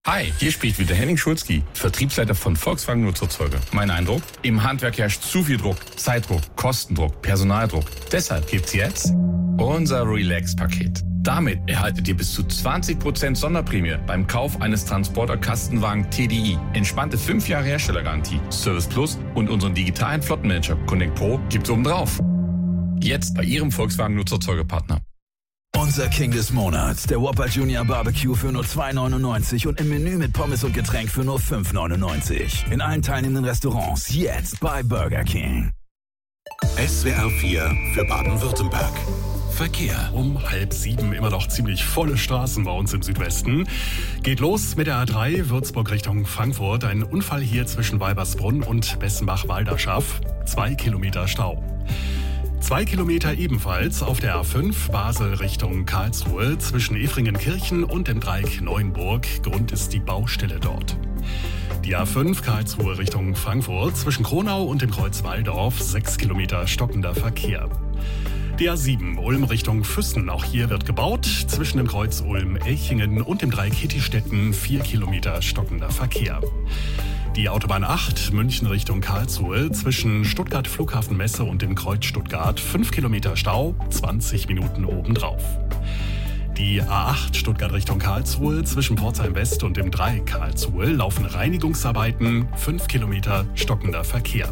Hi, hier spricht wieder Henning Schulzki, Vertriebsleiter von Volkswagen Nutzerzeuge. Mein Eindruck? Im Handwerk herrscht zu viel Druck, Zeitdruck, Kostendruck, Personaldruck. Deshalb gibt's jetzt unser Relax-Paket. Damit erhaltet ihr bis zu 20% Sonderprämie beim Kauf eines Transporter-Kastenwagen TDI. Entspannte 5 Jahre Herstellergarantie, Service Plus und unseren digitalen Flottenmanager Connect Pro gibt's obendrauf. Jetzt bei Ihrem Volkswagen Nutzerzeugepartner. Unser King des Monats, der Whopper Junior Barbecue für nur 2,99 und im Menü mit Pommes und Getränk für nur 5,99. In allen teilnehmenden Restaurants, jetzt bei Burger King. SWR 4 für Baden-Württemberg. Verkehr. Um 6:30 immer noch ziemlich volle Straßen bei uns im Südwesten. Geht los mit der A3 Würzburg Richtung Frankfurt. Ein Unfall hier zwischen Weibersbrunn und Bessenbach-Walderschaff. 2 Kilometer Stau. 2 Kilometer ebenfalls auf der A5 Basel Richtung Karlsruhe zwischen Efringenkirchen und dem Dreieck Neuenburg. Grund ist die Baustelle dort. Die A5 Karlsruhe Richtung Frankfurt zwischen Kronau und dem Kreuz Walldorf 6 Kilometer stockender Verkehr. Die A7 Ulm Richtung Füssen, auch hier wird gebaut. Zwischen dem Kreuz Ulm-Elchingen und dem Dreieck Hittistetten 4 Kilometer stockender Verkehr. Die Autobahn 8 München Richtung Karlsruhe zwischen Stuttgart Flughafen Messe und dem Kreuz Stuttgart 5 Kilometer Stau, 20 Minuten obendrauf. Die A8 Stuttgart Richtung Karlsruhe zwischen Pforzheim West und dem Dreieck Karlsruhe laufen Reinigungsarbeiten, 5 Kilometer stockender Verkehr.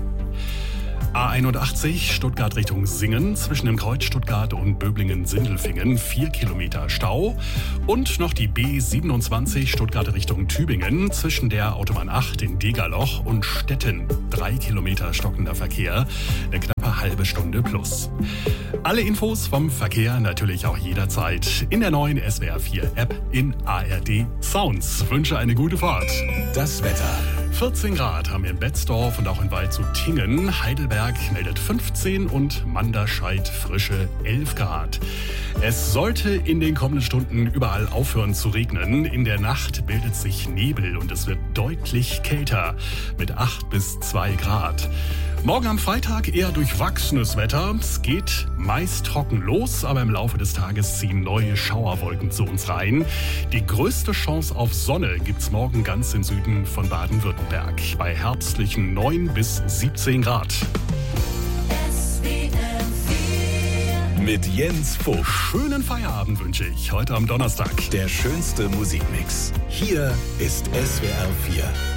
A81 Stuttgart Richtung Singen zwischen dem Kreuz Stuttgart und Böblingen-Sindelfingen 4 Kilometer Stau und noch die B27 Stuttgart Richtung Tübingen zwischen der Autobahn 8 in Degerloch und Stetten 3 Kilometer stockender Verkehr, eine knappe halbe Stunde plus. Alle Infos vom Verkehr natürlich auch jederzeit in der neuen SWR 4 App in ARD Sounds. Wünsche eine gute Fahrt. Das Wetter. 14 Grad haben wir in Betzdorf und auch in Waldshut-Tingen. Heidelberg meldet 15 und Manderscheid frische 11 Grad. Es sollte in den kommenden Stunden überall aufhören zu regnen. In der Nacht bildet sich Nebel und es wird deutlich kälter mit 8 bis 2 Grad. Morgen am Freitag eher durchwachsenes Wetter. Es geht meist trocken los, aber im Laufe des Tages ziehen neue Schauerwolken zu uns rein. Die größte Chance auf Sonne gibt's morgen ganz im Süden von Baden-Württemberg bei herbstlichen 9 bis 17 Grad. Mit Jens Vogt. Schönen Feierabend wünsche ich heute am Donnerstag. Der schönste Musikmix. Hier ist SWR 4.